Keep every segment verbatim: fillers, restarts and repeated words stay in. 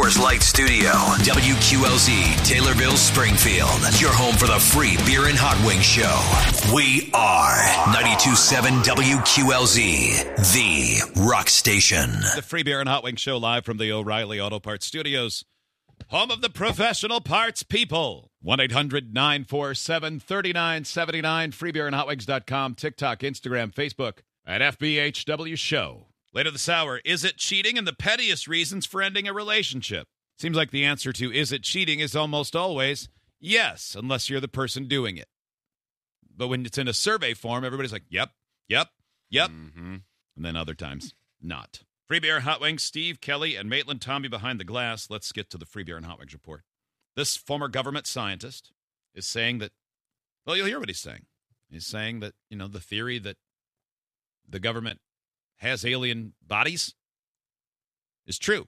Coors Light Studio. W Q L Z, Taylorville, Springfield. Your home for the free beer and hot wing show. We are ninety-two point seven W Q L Z, the rock station. The free beer and hot wing show live from the O'Reilly Auto Parts Studios. Home of the professional parts people. one eight hundred nine four seven three nine seven nine. free beer and hot wings dot com. TikTok, Instagram, Facebook. At F B H W Show. Later this hour, is it cheating and the pettiest reasons for ending a relationship? Seems like the answer to is it cheating is almost always yes, unless you're the person doing it. But when it's in a survey form, everybody's like, yep, yep, yep. Mm-hmm. And then other times, not. Free Beer and Hot Wings, Steve, Kelly, and Maitland Tommy behind the glass. Let's get to the Free Beer and Hot Wings report. This former government scientist is saying that, well, you'll hear what he's saying. He's saying that, you know, the theory that the government has alien bodies is true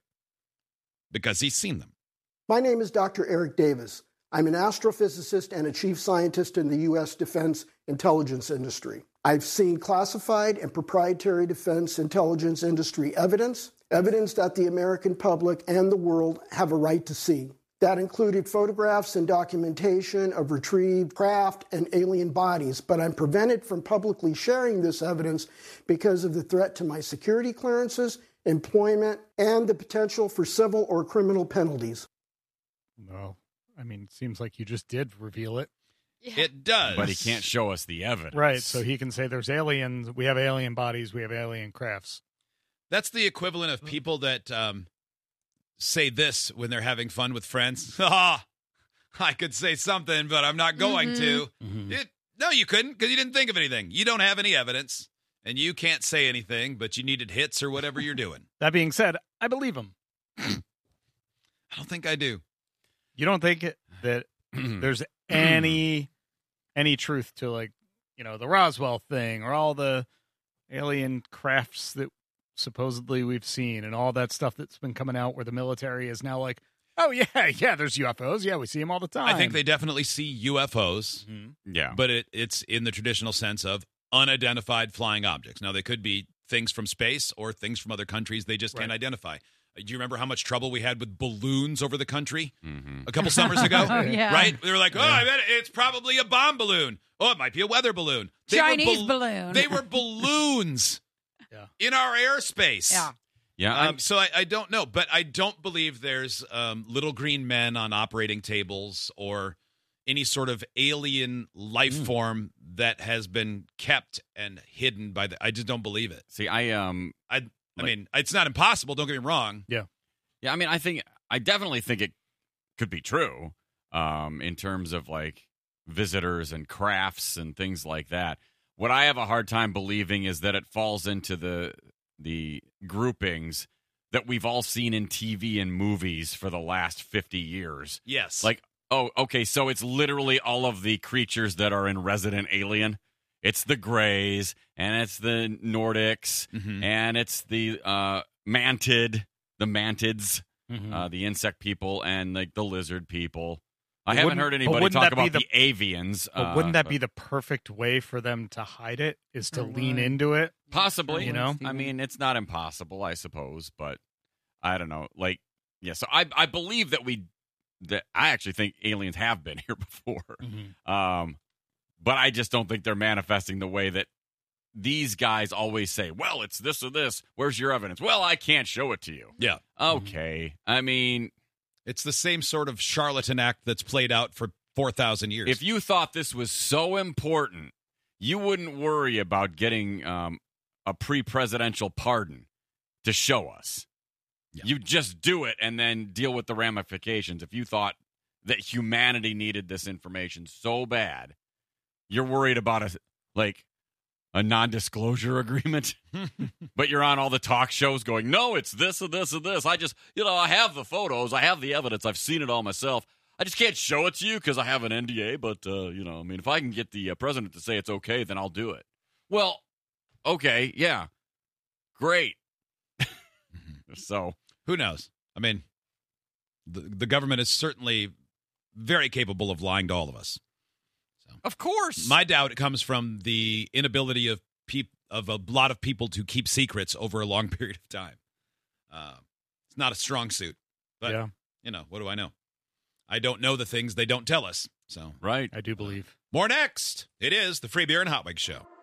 because he's seen them. My name is Doctor Eric Davis. I'm an astrophysicist and a chief scientist in the U S defense intelligence industry. I've seen classified and proprietary defense intelligence industry evidence, evidence that the American public and the world have a right to see. That included photographs and documentation of retrieved craft and alien bodies, but I'm prevented from publicly sharing this evidence because of the threat to my security clearances, employment, and the potential for civil or criminal penalties. Well, I mean, it seems like you just did reveal it. Yeah. It does. But he can't show us the evidence. Right, so he can say there's aliens, we have alien bodies, we have alien crafts. That's the equivalent of people that... Um, say this when they're having fun with friends. Ah, I could say something, but I'm not going mm-hmm. to. Mm-hmm. It, no, you couldn't because you didn't think of anything. You don't have any evidence, and you can't say anything, but you needed hits or whatever you're doing. That being said, I believe him. I don't think I do. You don't think that there's any any truth to, like, you know, the Roswell thing or all the alien crafts that supposedly we've seen and all that stuff that's been coming out where the military is now like, oh, yeah, yeah, there's U F Os. Yeah, we see them all the time. I think they definitely see U F Os. Mm-hmm. Yeah. But it, it's in the traditional sense of unidentified flying objects. Now, they could be things from space or things from other countries they just right. can't identify. Do you remember how much trouble we had with balloons over the country mm-hmm. a couple summers ago? yeah. Right? They were like, oh, yeah. I bet it's probably a bomb balloon. Oh, it might be a weather balloon. They Chinese bal- balloon. They were balloons. Yeah. In our airspace. Yeah. Yeah. Um, so I, I don't know, but I don't believe there's um, little green men on operating tables or any sort of alien life mm. form that has been kept and hidden by the. I just don't believe it. See, I um, I, I like, mean, it's not impossible. Don't get me wrong. Yeah. Yeah. I mean, I think I definitely think it could be true um, in terms of like visitors and crafts and things like that. What I have a hard time believing is that it falls into the the groupings that we've all seen in T V and movies for the last fifty years. Yes. Like, oh, okay, so it's literally all of the creatures that are in Resident Alien. It's the Greys, and it's the Nordics, mm-hmm. and it's the uh, mantid, the mantids, mm-hmm. uh, the insect people, and like the lizard people. I but haven't heard anybody talk about the, the avians. But wouldn't that uh, be the perfect way for them to hide it, is to lean into it? Possibly. You know? I mean, it's not impossible, I suppose, but I don't know. Like, yeah, so I I believe that we, that I actually think aliens have been here before. Mm-hmm. Um, but I just don't think they're manifesting the way that these guys always say, well, it's this or this. Where's your evidence? Well, I can't show it to you. Yeah. Okay. Mm-hmm. I mean... It's the same sort of charlatan act that's played out for four thousand years. If you thought this was so important, you wouldn't worry about getting um, a pre-presidential pardon to show us. Yeah. You just do it and then deal with the ramifications. If you thought that humanity needed this information so bad, you're worried about a, like, a non-disclosure agreement, but you're on all the talk shows going, no, it's this and this and this. I just, you know, I have the photos. I have the evidence. I've seen it all myself. I just can't show it to you because I have an N D A, but, uh, you know, I mean, if I can get the uh, president to say it's okay, then I'll do it. Well, okay, yeah, great. So who knows? I mean, the, the government is certainly very capable of lying to all of us. Of course. My doubt comes from the inability of peop- of a lot of people to keep secrets over a long period of time. Uh, it's not a strong suit. But, yeah. you know, what do I know? I don't know the things they don't tell us. So, Right. I do believe. More next. It is the Free Beer and Hot Wings Show.